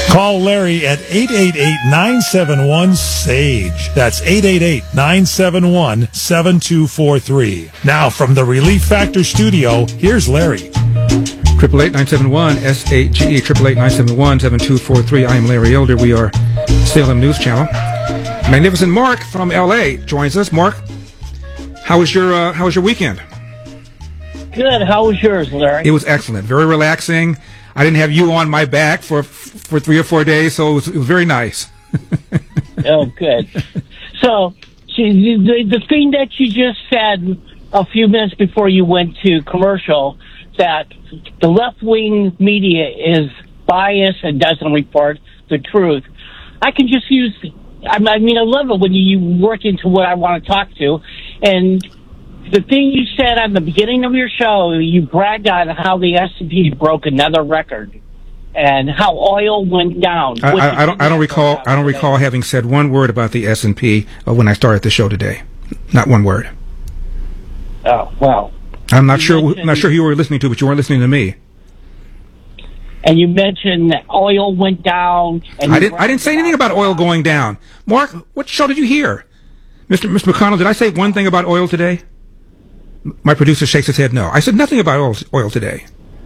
Call Larry at 888-971-SAGE. That's 888-971-7243. Now, from the Relief Factor studio, here's Larry. 888-971-SAGE, 888-971-7243. I am Larry Elder. We are Salem News Channel. Magnificent Mark from L.A. joins us. Mark, how was your weekend? Good. How was yours, Larry? It was excellent. Very relaxing. I didn't have you on my back for 3 or 4 days, so it was very nice. Oh, good. So, the thing that you just said a few minutes before you went to commercial, that the left-wing media is biased and doesn't report the truth. I can just use, I love it when you work into what I want to talk to. And the thing you said at the beginning of your show, you bragged on how the S&P broke another record and how oil went down. I don't recall having said one word about the S&P when I started the show today. Not one word. Oh, well. I'm not sure who you were listening to, but you weren't listening to me. And you mentioned that oil went down. And I didn't say anything about oil going down. Mark, what show did you hear? Mr. McConnell, did I say one thing about oil today? My producer shakes his head no. I said nothing about oil today.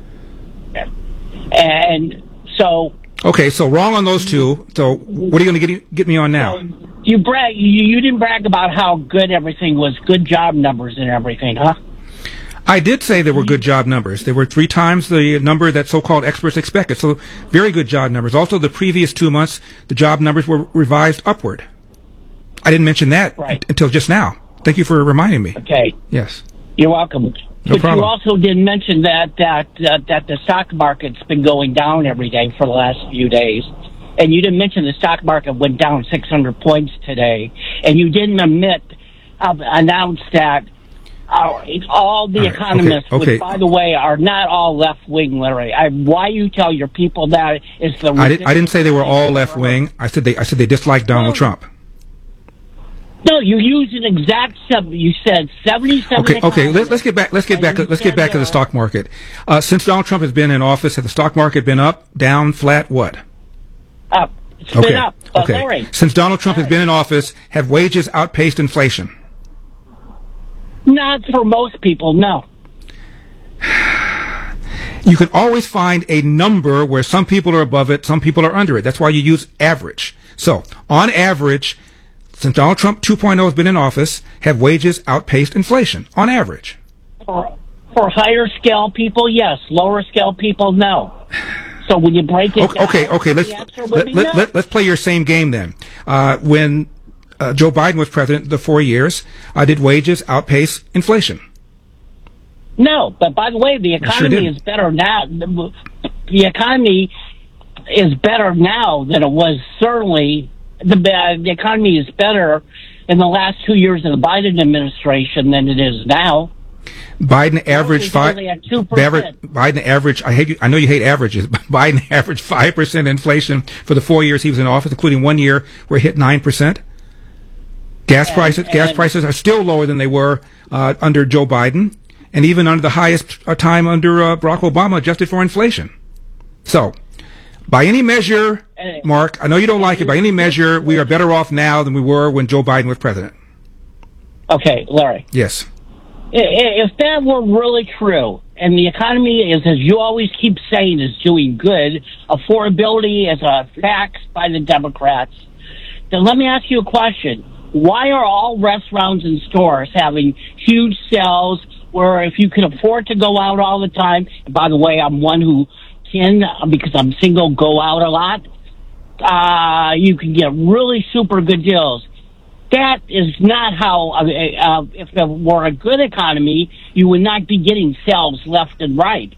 And so... Okay, so wrong on those two. So what are you going to get me on now? You didn't brag about how good everything was, good job numbers and everything, huh? I did say there were good job numbers. They were 3 times the number that so-called experts expected. So very good job numbers. Also, the previous 2 months, the job numbers were revised upward. I didn't mention that until just now. Thank you for reminding me. Okay. Yes. You're welcome. No problem. You also didn't mention that the stock market's been going down every day for the last few days. And you didn't mention the stock market went down 600 points today. And you didn't announce that all the economists, which, by the way, are not all left-wing, Larry. Why you tell your people that is the... I didn't say they were all left-wing. I said they disliked Donald Trump. No, you used an exact you said 77. Okay. Let's get back to the stock market. Since Donald Trump has been in office, has the stock market been up, down, flat, what? Up. It's been up. Okay. Larry. Since Donald Trump has been in office, have wages outpaced inflation? Not for most people, no. You can always find a number where some people are above it, some people are under it. That's why you use average. So, on average, since Donald Trump 2.0 has been in office, have wages outpaced inflation, on average? For higher scale people, yes. Lower scale people, no. So when you break it down... Okay, let's play your same game then. When Joe Biden was president the 4 years, did wages outpace inflation? No, but by the way, the economy is better now. The economy is better now than it was certainly... The economy is better in the last 2 years of the Biden administration than it is now. Biden averaged 5. Biden averaged. I know you hate averages, but Biden averaged 5% inflation for the 4 years he was in office, including 1 year where it hit 9%. Gas prices are still lower than they were under Joe Biden, and even under the highest time under Barack Obama, adjusted for inflation. So, by any measure, Mark, I know you don't like it. By any measure, we are better off now than we were when Joe Biden was president. Okay, Larry. Yes. If that were really true, and the economy is, as you always keep saying, is doing good, affordability is a fact by the Democrats, then let me ask you a question. Why are all restaurants and stores having huge sales where if you can afford to go out all the time, and by the way, I'm one who can, because I'm single, go out a lot, you can get really super good deals. That is not how, if it were a good economy, you would not be getting sales left and right.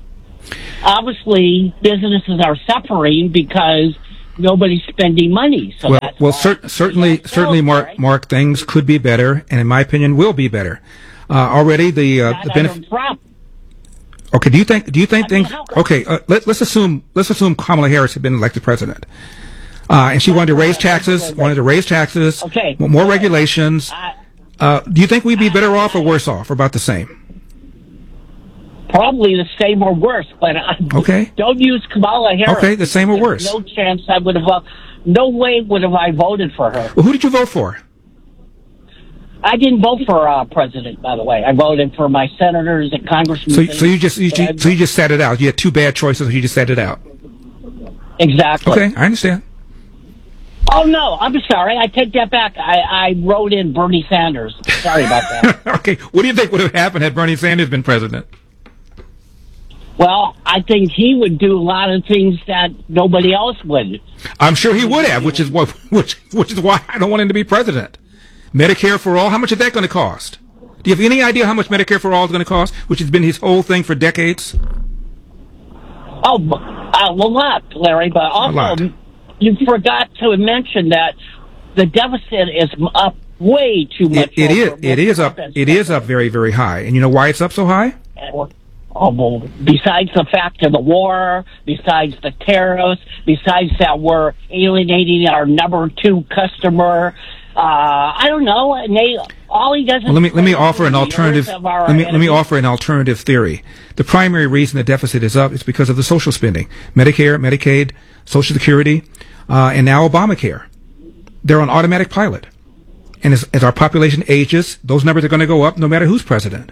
Obviously, businesses are suffering because nobody's spending money. So certainly, Mark, things could be better, and in my opinion, will be better. Already, the benefit. Okay. Do you think things? Okay. Let's assume Kamala Harris had been elected president, and she wanted to raise taxes. Okay. More regulations. Do you think we'd be better off or worse off, or about the same? Probably the same or worse, but okay. Don't use Kamala Harris. Okay, the same or worse. No chance I would have. No way would have I voted for her. Well, who did you vote for? I didn't vote for president, by the way. I voted for my senators and congressmen. So you just sat it out. You had two bad choices. So you just sat it out. Exactly. Okay, I understand. Oh no, I'm sorry. I take that back. I wrote in Bernie Sanders. Sorry about that. Okay, what do you think would have happened had Bernie Sanders been president? Well, I think he would do a lot of things that nobody else would. I'm sure he would have, which is why I don't want him to be president. Medicare for all, how much is that going to cost? Do you have any idea how much Medicare for all is going to cost, which has been his whole thing for decades? Oh, a lot, Larry, but also you forgot to mention that the deficit is up way too much. It is up very, very high. And you know why it's up so high? Oh, well, besides the fact of the war, besides the tariffs, besides that we're alienating our number 2 customer, I don't know. And all he does is. Well, let me offer an alternative. Let me offer an alternative theory. The primary reason the deficit is up is because of the social spending: Medicare, Medicaid, Social Security, and now Obamacare. They're on automatic pilot, and as our population ages, those numbers are going to go up no matter who's president.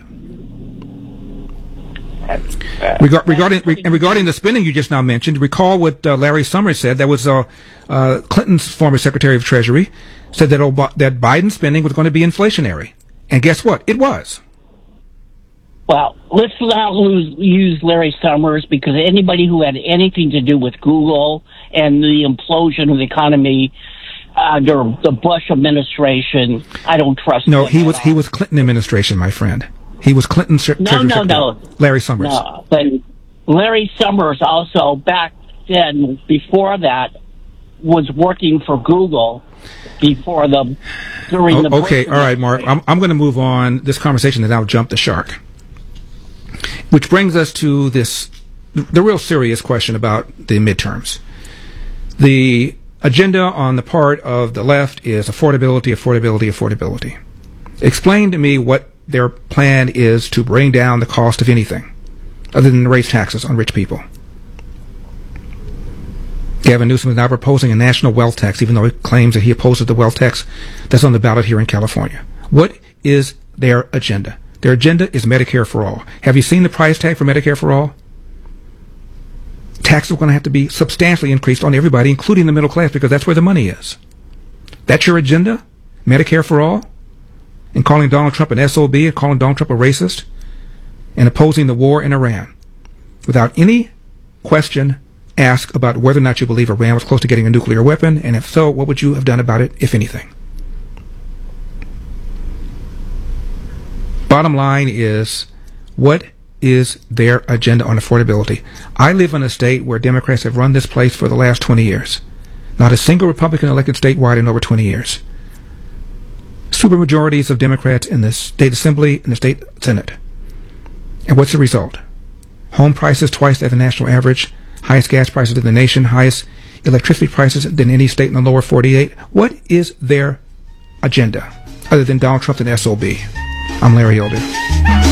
Regarding the spending you just now mentioned, recall what Larry Summers said. That was Clinton's former Secretary of Treasury, said that Biden's spending was going to be inflationary. And guess what? It was. Well, let's not use Larry Summers, because anybody who had anything to do with Google and the implosion of the economy under the Bush administration, I don't trust. No, he was Clinton administration, my friend. He was Clinton's Treasury Secretary. No. Larry Summers. No, but Larry Summers also back then, before that, was working for Google during the. Okay, all right, Mark. I'm going to move on. This conversation has now jumped the shark, which brings us to the real serious question about the midterms. The agenda on the part of the left is affordability, affordability, affordability. Explain to me what their plan is to bring down the cost of anything other than raise taxes on rich people. Gavin Newsom is now proposing a national wealth tax, even though he claims that he opposes the wealth tax that's on the ballot here in California. What is their agenda? Their agenda is Medicare for all. Have you seen the price tag for Medicare for all? Taxes are going to have to be substantially increased on everybody, including the middle class, because that's where the money is. That's your agenda? Medicare for all? And calling Donald Trump an SOB, and calling Donald Trump a racist, and opposing the war in Iran, without any question asked about whether or not you believe Iran was close to getting a nuclear weapon, and if so, what would you have done about it, if anything? Bottom line is, what is their agenda on affordability? I live in a state where Democrats have run this place for the last 20 years. Not a single Republican elected statewide in over 20 years. Supermajorities of Democrats in the state assembly and the state senate. And what's the result? Home prices twice the national average, highest gas prices in the nation, highest electricity prices than any state in the lower 48. What is their agenda other than Donald Trump and SOB? I'm Larry Elder.